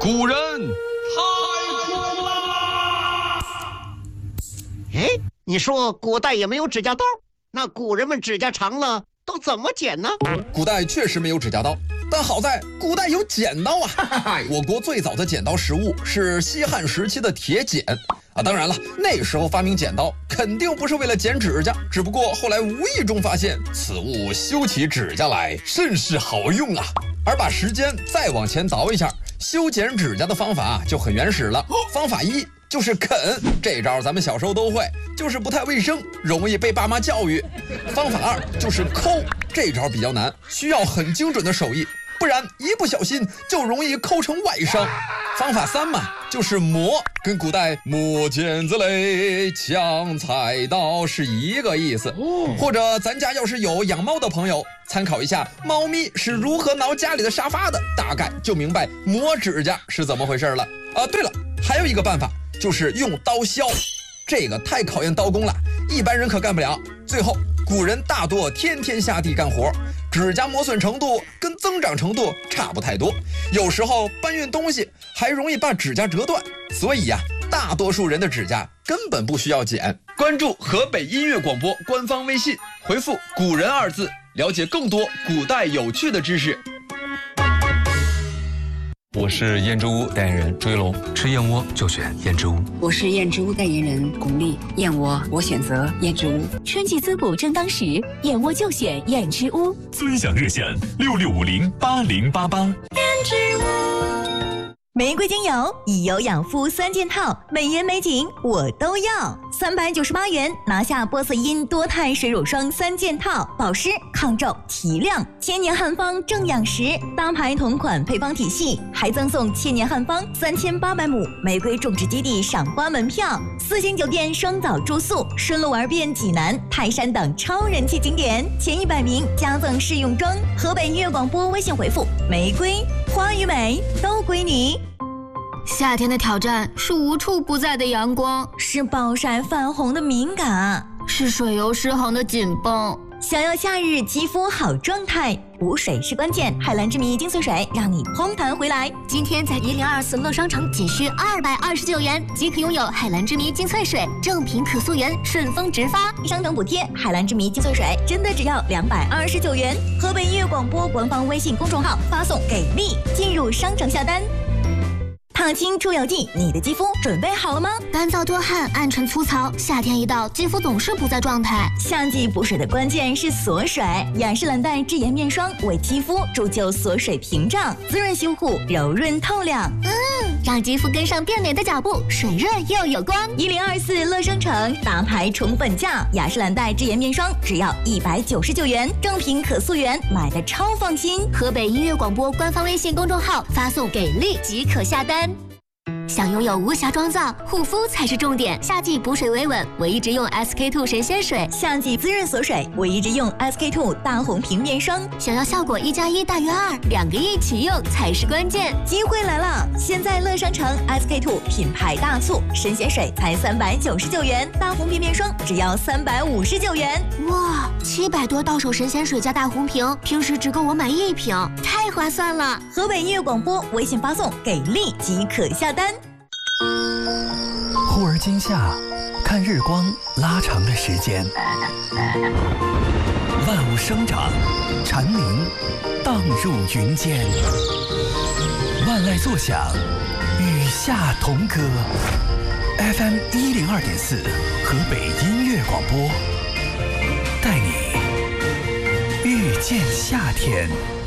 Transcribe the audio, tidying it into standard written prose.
古人太酷啦！ 哎，你说古代也没有指甲刀，那古人们指甲长了都怎么剪呢？ 古代确实没有指甲刀，但好在古代有剪刀啊！我国最早的剪刀实物是西汉时期的铁剪啊。当然了，那时候发明剪刀肯定不是为了剪指甲，只不过后来无意中发现此物修起指甲来甚是好用啊。而把时间再往前倒一下，修剪指甲的方法就很原始了。方法一就是啃，这招咱们小时候都会，就是不太卫生，容易被爸妈教育。方法二就是抠，这招比较难，需要很精准的手艺，不然一不小心就容易抠成外伤。方法三嘛，就是磨，跟古代磨剪子嘞、抢菜刀是一个意思。或者咱家要是有养猫的朋友，参考一下猫咪是如何挠家里的沙发的，大概就明白磨指甲是怎么回事了。对了，还有一个办法，就是用刀削，这个太考验刀工了，一般人可干不了。最后，古人大多天天下地干活，指甲磨损程度跟增长程度差不太多，有时候搬运东西还容易把指甲折断，所以呀，大多数人的指甲根本不需要剪。关注河北音乐广播官方微信，回复“古人”二字，了解更多古代有趣的知识。 我是燕之屋代言人追龙，吃燕窝就选燕之屋。 我是燕之屋代言人巩俐，燕窝我选择燕之屋。 春季滋补正当时，燕窝就选燕之屋。 尊享热线66508088。 燕之屋。玫瑰精油、以油养肤3件套，美颜美景我都要。398元拿下波色因多肽水乳霜3件套，保湿、抗皱、提亮，千年汉方正养食，搭牌同款配方体系，还赠送千年汉方3800亩玫瑰种植基地赏花门票，4星酒店双早住宿，顺路玩遍济南、泰山等超人气景点，前100名加赠试用装。河北音乐广播微信回复玫瑰，花与美都归你。 夏天的挑战是无处不在的阳光， 是暴晒泛红的敏感， 是水油失衡的紧绷。 想要夏日肌肤好状态，补水是关键。海蓝之谜精粹水让你嘭弹回来。 今天在1024乐商城仅需229元即可拥有海蓝之谜精粹水，正品可溯源，顺丰直发， 商城补贴。海蓝之谜精粹水真的只要229元。河北音乐广播官方微信公众号发送给力，进入商城下单。烫青出油剂，你的肌肤准备好了吗？ 干燥多汗、暗沉粗糙，夏天一到，肌肤总是不在状态。 夏季补水的关键是锁水，雅诗兰黛智妍面霜为肌肤铸就锁水屏障，滋润修护，柔润透亮。 让肌肤跟上变美的脚步，水润又有光。 1024乐商城大牌宠本价，雅诗兰黛智妍面霜只要199元，正品可溯源，买的超放心。 河北音乐广播官方微信公众号发送给力即可下单。想拥有无瑕妆造，护肤才是重点。夏季补水维稳，我一直用 SK2 神仙水； 夏季滋润锁水，我一直用 SK2 大红瓶面霜。 想要效果1+1大于2，2个一起用才是关键。 机会来了！现在乐商城 SK2 品牌大促，神仙水才399元，大红瓶面霜只要359元。 哇，700多到手神仙水加大红瓶，平时只够我买1瓶，太划算了！ 河北音乐广播微信发送给力即可下单。 忽而今夏，看日光拉长的时间，万物生长，蝉鸣荡入云间，万籁作响，与夏同歌。FM 102.4，河北音乐广播，带你遇见夏天。